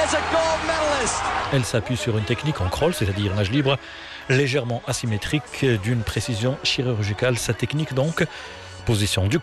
Elle s'appuie sur une technique en crawl, c'est-à-dire nage libre, légèrement asymétrique, d'une précision chirurgicale. Sa technique donc, position du